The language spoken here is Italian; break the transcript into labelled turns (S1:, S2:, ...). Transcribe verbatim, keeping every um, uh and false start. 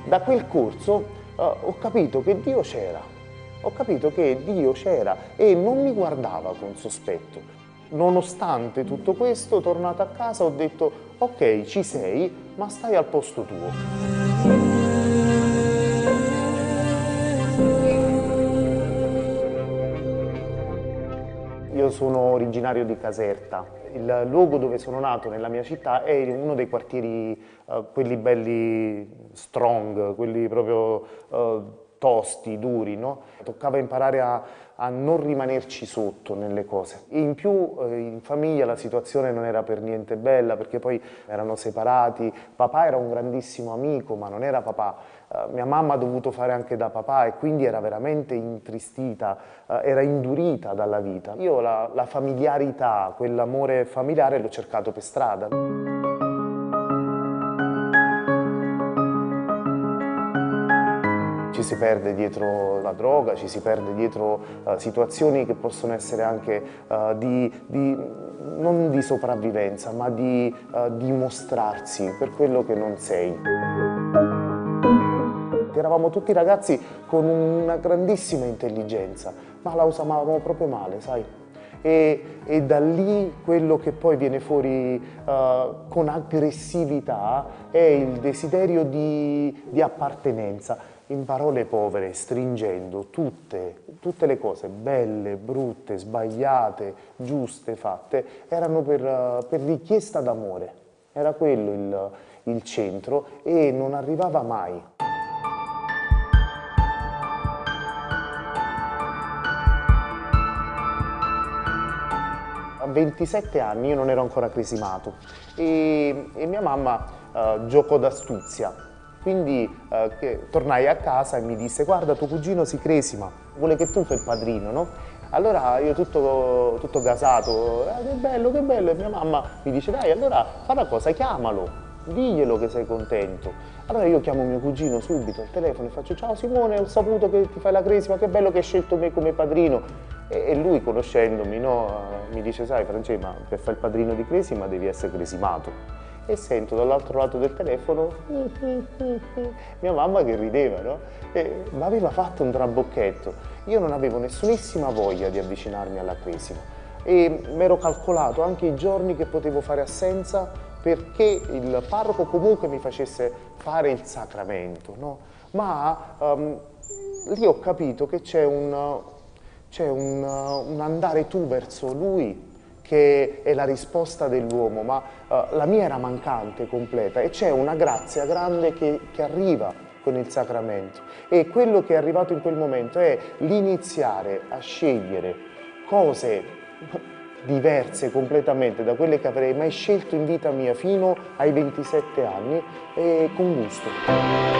S1: Da quel corso eh, ho capito che Dio c'era, ho capito che Dio c'era e non mi guardava con sospetto. Nonostante tutto questo, tornato a casa, ho detto ok, ci sei, ma stai al posto tuo. Io sono originario di Caserta, il luogo dove sono nato nella mia città è uno dei quartieri, eh, quelli belli strong, quelli proprio eh, tosti, duri, no? Toccava imparare a, a non rimanerci sotto nelle cose. E in più eh, in famiglia la situazione non era per niente bella perché poi erano separati, papà era un grandissimo amico ma non era papà. Uh, mia mamma ha dovuto fare anche da papà e quindi era veramente intristita, uh, era indurita dalla vita. Io la, la familiarità, quell'amore familiare l'ho cercato per strada. Ci si perde dietro la droga, ci si perde dietro uh, situazioni che possono essere anche uh, di, di, non di sopravvivenza, ma di uh, dimostrarsi per quello che non sei. Eravamo tutti ragazzi con una grandissima intelligenza, ma la usavamo proprio male, sai? E, e da lì quello che poi viene fuori uh, con aggressività è il desiderio di, di appartenenza. In parole povere, stringendo tutte, tutte le cose belle, brutte, sbagliate, giuste, fatte, erano per, uh, per richiesta d'amore. Era quello il, il centro e non arrivava mai. A ventisette anni io non ero ancora cresimato e, e mia mamma uh, giocò d'astuzia, quindi uh, che, tornai a casa e mi disse guarda tuo cugino si cresima, vuole che tu fai il padrino, no? Allora io tutto, tutto gasato, eh, che bello, che bello, e mia mamma mi dice dai allora fa una cosa, chiamalo, diglielo che sei contento. Allora io chiamo mio cugino subito al telefono e faccio ciao Simone, ho saputo che ti fai la cresima, che bello che hai scelto me come padrino. E lui conoscendomi no, mi dice sai Francesco, ma per fare il padrino di cresima devi essere cresimato. E sento dall'altro lato del telefono mia mamma che rideva, no? E mi aveva fatto un trabocchetto. Io non avevo nessunissima voglia di avvicinarmi alla cresima e mi ero calcolato anche i giorni che potevo fare assenza perché il parroco comunque mi facesse fare il sacramento, no? Ma um, lì ho capito che c'è un, c'è un, un andare tu verso lui che è la risposta dell'uomo, ma uh, la mia era mancante, completa, e c'è una grazia grande che, che arriva con il sacramento. E quello che è arrivato in quel momento è l'iniziare a scegliere cose diverse completamente da quelle che avrei mai scelto in vita mia fino ai ventisette anni e con gusto.